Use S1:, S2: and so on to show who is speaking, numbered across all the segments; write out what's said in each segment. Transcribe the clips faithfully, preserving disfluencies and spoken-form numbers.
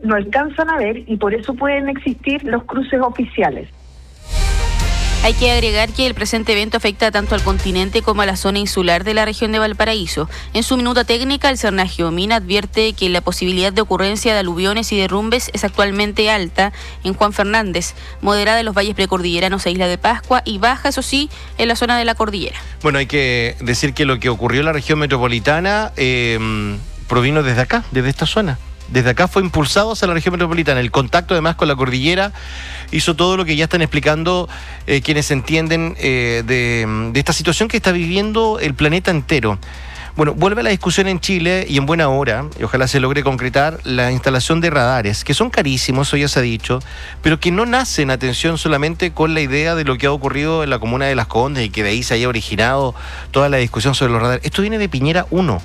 S1: no alcanzan a ver y por eso pueden existir los cruces oficiales.
S2: Hay que agregar que el presente evento afecta tanto al continente como a la zona insular de la región de Valparaíso. En su minuta técnica, el Cernaje OMIN advierte que la posibilidad de ocurrencia de aluviones y derrumbes es actualmente alta en Juan Fernández, moderada en los valles precordilleranos e Isla de Pascua y baja, eso sí, en la zona de la cordillera.
S3: Bueno, hay que decir que lo que ocurrió en la región metropolitana eh, provino desde acá, desde esta zona. Desde acá fue impulsado hacia la región metropolitana. El contacto además con la cordillera hizo todo lo que ya están explicando eh, quienes entienden eh, de, de esta situación que está viviendo el planeta entero. Bueno, vuelve a la discusión en Chile y en buena hora, y ojalá se logre concretar la instalación de radares, que son carísimos, eso ya se ha dicho, pero que no nacen, atención, solamente con la idea de lo que ha ocurrido en la comuna de Las Condes y que de ahí se haya originado toda la discusión sobre los radares. Esto viene de Piñera uno.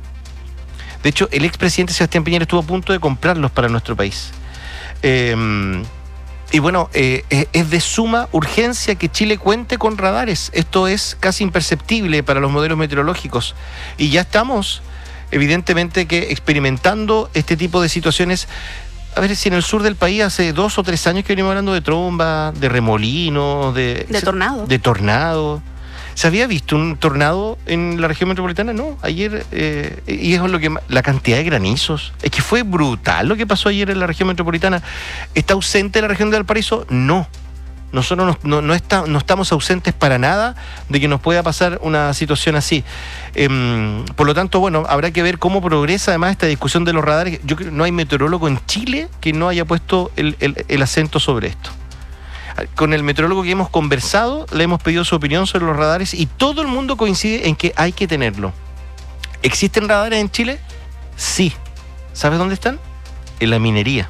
S3: De hecho, el expresidente Sebastián Piñera estuvo a punto de comprarlos para nuestro país. Eh, y bueno, eh, es de suma urgencia que Chile cuente con radares. Esto es casi imperceptible para los modelos meteorológicos. Y ya estamos, evidentemente, que experimentando este tipo de situaciones. A ver, si en el sur del país hace dos o tres años que venimos hablando de tromba, de remolinos, de...
S2: De tornado.
S3: De tornado. ¿Se había visto un tornado en la región metropolitana? No, ayer, eh, y es lo que la cantidad de granizos, es que fue brutal lo que pasó ayer en la región metropolitana. ¿Está ausente la región de Valparaíso? No, nosotros no, no, no, está, no estamos ausentes para nada de que nos pueda pasar una situación así. Eh, por lo tanto, bueno, habrá que ver cómo progresa además esta discusión de los radares. Yo creo que no hay meteorólogo en Chile que no haya puesto el, el, el acento sobre esto. Con el meteorólogo que hemos conversado, le hemos pedido su opinión sobre los radares y todo el mundo coincide en que hay que tenerlo. ¿Existen radares en Chile? Sí. ¿Sabes dónde están? En la minería.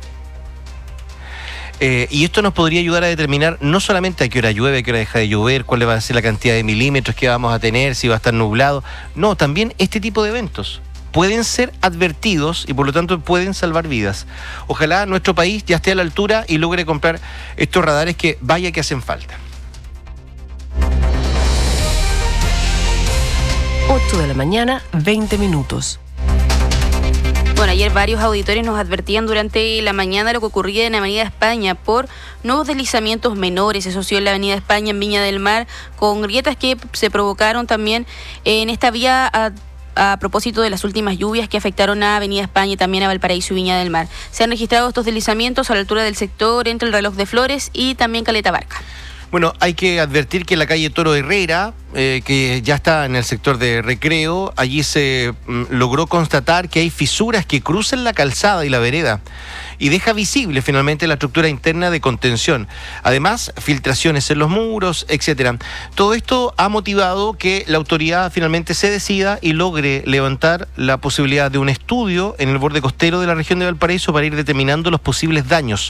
S3: Eh, y esto nos podría ayudar a determinar no solamente a qué hora llueve, a qué hora deja de llover, cuál va a ser la cantidad de milímetros que vamos a tener, si va a estar nublado. No, también este tipo de eventos pueden ser advertidos y por lo tanto pueden salvar vidas. Ojalá nuestro país ya esté a la altura y logre comprar estos radares que vaya que hacen falta.
S4: ocho de la mañana, veinte minutos.
S2: Bueno, ayer varios auditores nos advertían durante la mañana lo que ocurría en Avenida España por nuevos deslizamientos menores, eso sí, en la Avenida España, en Viña del Mar, con grietas que se provocaron también en esta vía a a propósito de las últimas lluvias que afectaron a Avenida España y también a Valparaíso y Viña del Mar. Se han registrado estos deslizamientos a la altura del sector entre el Reloj de Flores y también Caleta Barca.
S3: Bueno, hay que advertir que en la calle Toro Herrera, eh, que ya está en el sector de Recreo, allí se mm, logró constatar que hay fisuras que cruzan la calzada y la vereda y deja visible finalmente la estructura interna de contención. Además, filtraciones en los muros, etcétera. Todo esto ha motivado que la autoridad finalmente se decida y logre levantar la posibilidad de un estudio en el borde costero de la región de Valparaíso para ir determinando los posibles daños.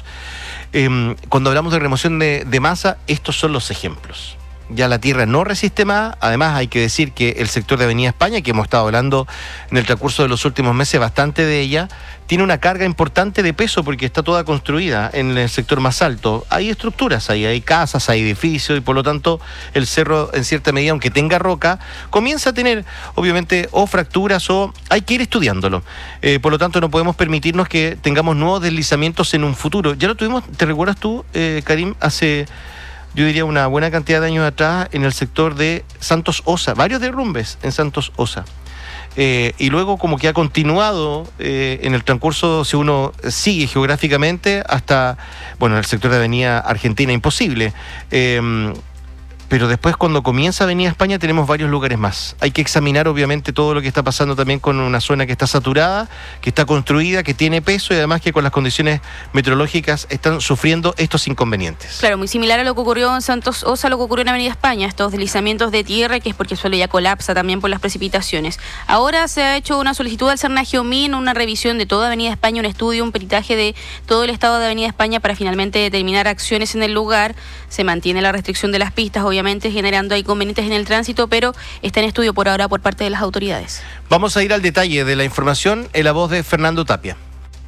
S3: Eh, cuando hablamos de remoción de, de masa, estos son los ejemplos. Ya la tierra no resiste más. Además, hay que decir que el sector de Avenida España, que hemos estado hablando en el transcurso de los últimos meses bastante de ella, tiene una carga importante de peso porque está toda construida en el sector más alto. Hay estructuras, ahí hay casas, hay edificios y por lo tanto el cerro en cierta medida, aunque tenga roca, comienza a tener obviamente o fracturas o hay que ir estudiándolo. Eh, por lo tanto no podemos permitirnos que tengamos nuevos deslizamientos en un futuro. Ya lo tuvimos, ¿te recuerdas tú, eh, Karim, hace... yo diría una buena cantidad de años atrás en el sector de Santos Osa, varios derrumbes en Santos Osa. Eh, y luego como que ha continuado eh, en el transcurso, si uno sigue geográficamente, hasta, bueno, el sector de Avenida Argentina, imposible. Eh, pero después cuando comienza Avenida España tenemos varios lugares más. Hay que examinar obviamente todo lo que está pasando también con una zona que está saturada, que está construida, que tiene peso y además que con las condiciones meteorológicas están sufriendo estos inconvenientes.
S2: Claro, muy similar a lo que ocurrió en Santos Osa, lo que ocurrió en Avenida España, estos deslizamientos de tierra, que es porque el suelo ya colapsa también por las precipitaciones. Ahora se ha hecho una solicitud al Cernaje OMIN, una revisión de toda Avenida España, un estudio, un peritaje de todo el estado de Avenida España para finalmente determinar acciones en el lugar. Se mantiene la restricción de las pistas, obviamente generando inconvenientes en el tránsito, pero está en estudio por ahora por parte de las autoridades.
S3: Vamos a ir al detalle de la información en la voz de Fernando Tapia.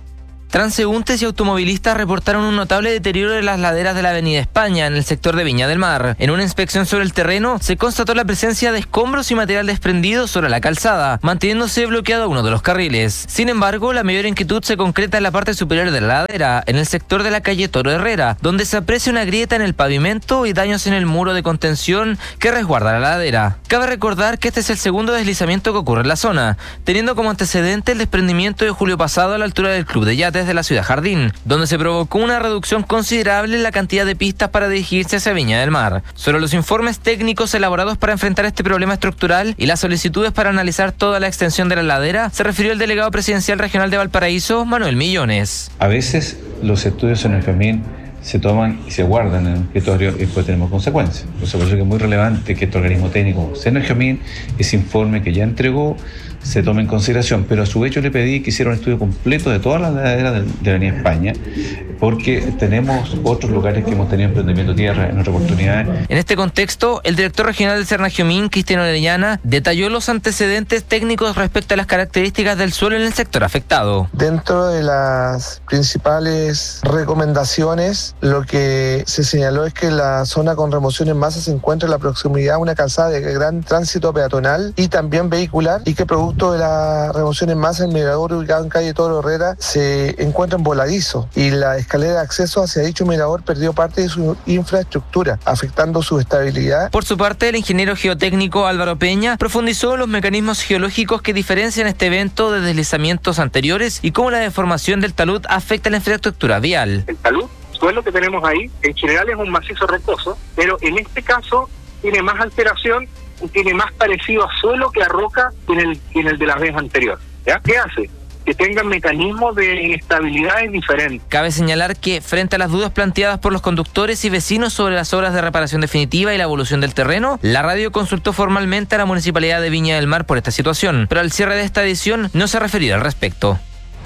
S5: Transeúntes y automovilistas reportaron un notable deterioro de las laderas de la Avenida España, en el sector de Viña del Mar. En una inspección sobre el terreno, se constató la presencia de escombros y material desprendido sobre la calzada, manteniéndose bloqueado uno de los carriles. Sin embargo, la mayor inquietud se concreta en la parte superior de la ladera, en el sector de la calle Toro Herrera, donde se aprecia una grieta en el pavimento y daños en el muro de contención que resguarda la ladera. Cabe recordar que este es el segundo deslizamiento que ocurre en la zona, teniendo como antecedente el desprendimiento de julio pasado a la altura del Club de Yates de la Ciudad Jardín, donde se provocó una reducción considerable en la cantidad de pistas para dirigirse hacia Viña del Mar. Sobre los informes técnicos elaborados para enfrentar este problema estructural y las solicitudes para analizar toda la extensión de la ladera, se refirió el delegado presidencial regional de Valparaíso, Manuel Millones.
S6: A veces los estudios en el FEMIN se toman y se guardan en el escritorio y después tenemos consecuencias. Por eso que es muy relevante que este organismo técnico, Senergiamin, ese informe que ya entregó, se tome en consideración, pero a su vez yo le pedí que hiciera un estudio completo de todas las laderas de, de la Avenida España, porque tenemos otros lugares que hemos tenido emprendimiento de tierra en otras oportunidades.
S5: En este contexto, el director regional del Senergiamin, Cristiano Orellana, detalló los antecedentes técnicos respecto a las características del suelo en el sector afectado.
S7: Dentro de las principales recomendaciones, lo que se señaló es que la zona con remoción en masa se encuentra en la proximidad a una calzada de gran tránsito peatonal y también vehicular, y que producto de la remoción en masa, el mirador ubicado en calle Toro Herrera se encuentra en voladizo y la escalera de acceso hacia dicho mirador perdió parte de su infraestructura, afectando su estabilidad.
S5: Por su parte, el ingeniero geotécnico Álvaro Peña profundizó los mecanismos geológicos que diferencian este evento de deslizamientos anteriores y cómo la deformación del talud afecta la infraestructura vial.
S8: El talud, suelo que tenemos ahí, en general es un macizo rocoso, pero en este caso tiene más alteración y tiene más parecido a suelo que a roca que en el, que en el de la vez anterior. ¿Ya? ¿Qué hace? Que tengan mecanismos de inestabilidades diferentes.
S5: Cabe señalar que, frente a las dudas planteadas por los conductores y vecinos sobre las obras de reparación definitiva y la evolución del terreno, la radio consultó formalmente a la Municipalidad de Viña del Mar por esta situación, pero al cierre de esta edición no se ha referido al respecto.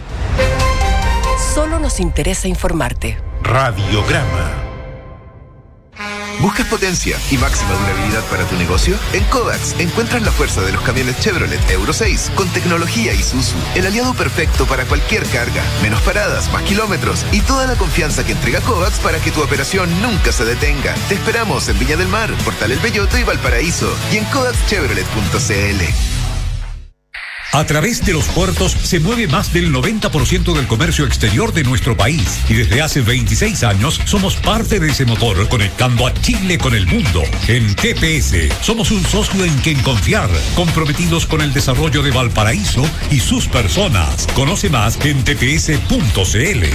S4: Solo nos interesa informarte.
S9: Radiograma. ¿Buscas potencia y máxima durabilidad para tu negocio? En Kovacs encuentras la fuerza de los camiones Chevrolet Euro seis con tecnología Isuzu, el aliado perfecto para cualquier carga, menos paradas, más kilómetros y toda la confianza que entrega Kovacs para que tu operación nunca se detenga. Te esperamos en Viña del Mar, Portal El Belloto y Valparaíso y en kovacs chevrolet punto c l.
S10: A través de los puertos se mueve más del noventa por ciento del comercio exterior de nuestro país y desde hace veintiséis años somos parte de ese motor conectando a Chile con el mundo. En T P S somos un socio en quien confiar, comprometidos con el desarrollo de Valparaíso y sus personas. Conoce más en t p s punto c l.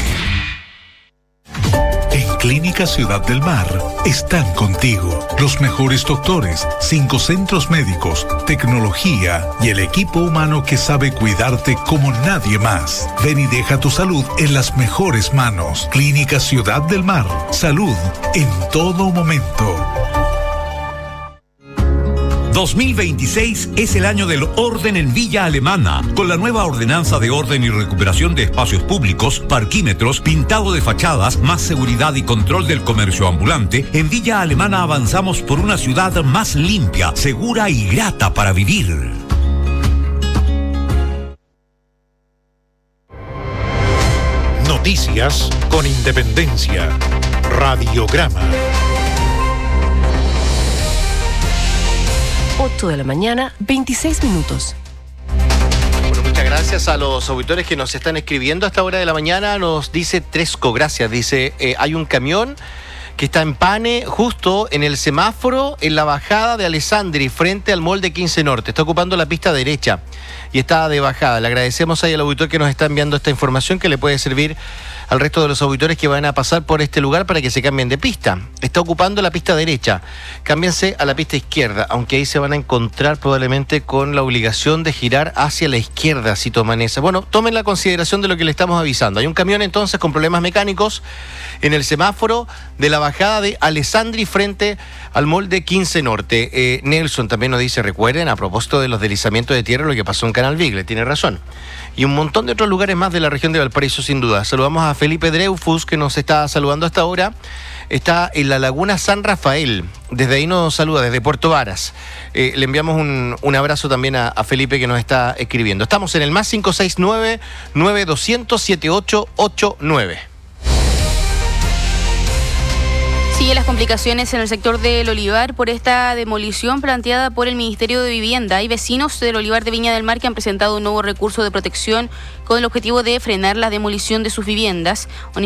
S9: En Clínica Ciudad del Mar están contigo los mejores doctores, cinco centros médicos, tecnología y el equipo humano que sabe cuidarte como nadie más. Ven y deja tu salud en las mejores manos. Clínica Ciudad del Mar, salud en todo momento.
S10: dos mil veintiséis es el año del orden en Villa Alemana, con la nueva ordenanza de orden y recuperación de espacios públicos, parquímetros, pintado de fachadas, más seguridad y control del comercio ambulante. En Villa Alemana avanzamos por una ciudad más limpia, segura y grata para vivir.
S9: Noticias con independencia. Radiograma.
S4: ocho de la mañana, veintiséis minutos.
S3: Bueno, muchas gracias a los auditores que nos están escribiendo a esta hora de la mañana. Nos dice Tresco, gracias. Dice, eh, hay un camión que está en Pane, justo en el semáforo, en la bajada de Alessandri, frente al Mall de quince Norte. Está ocupando la pista derecha y está de bajada. Le agradecemos ahí al auditor que nos está enviando esta información que le puede servir al resto de los auditores que van a pasar por este lugar para que se cambien de pista. Está ocupando la pista derecha. Cámbiense a la pista izquierda, aunque ahí se van a encontrar probablemente con la obligación de girar hacia la izquierda si toman esa. Bueno, tomen la consideración de lo que le estamos avisando. Hay un camión entonces con problemas mecánicos en el semáforo de la bajada de Alessandri frente al Mall de quince Norte. Eh, Nelson también nos dice, recuerden, a propósito de los deslizamientos de tierra, lo que pasó en Canal Vigle, tiene razón. Y un montón de otros lugares más de la región de Valparaíso, sin duda. Saludamos a Felipe Dreufus, que nos está saludando hasta ahora. está en la Laguna San Rafael. Desde ahí nos saluda, desde Puerto Varas. Eh, le enviamos un, un abrazo también a, a Felipe que nos está escribiendo. Estamos en el más cinco seis nueve, nueve dos cero cero, siete ocho ocho nueve.
S2: Sigue las complicaciones en el sector del Olivar por esta demolición planteada por el Ministerio de Vivienda. Hay vecinos del Olivar de Viña del Mar que han presentado un nuevo recurso de protección con el objetivo de frenar la demolición de sus viviendas.